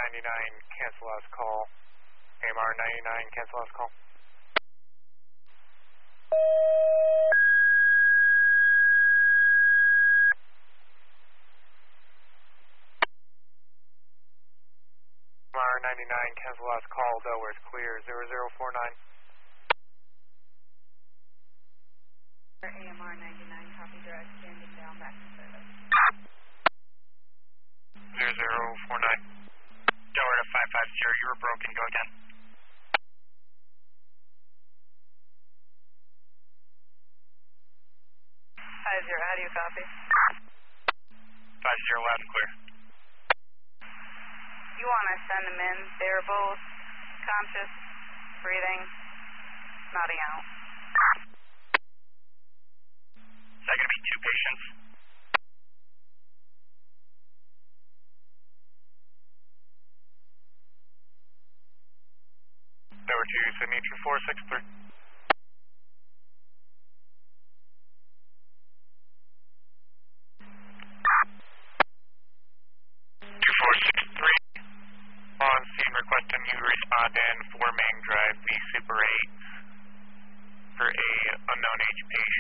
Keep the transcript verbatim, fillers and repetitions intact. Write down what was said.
ninety-nine, cancel last call. A M R ninety-nine, cancel last call. A M R ninety-nine, cancel last call, Delaware's clear, zero zero four nine. A M R ninety-nine, copy direct, standing down, back to service. zero zero four nine. Delaware to five five zero, you were broken, go again. five zero, how do you copy? five zero, loud and clear. You want to send them in, they're both conscious, breathing, nodding out. Is that going to be two patients? Delaware two, Sydney two four six three. two four six three. On scene, requesting you respond in four Main Drive, the Super eight for a unknown H patient.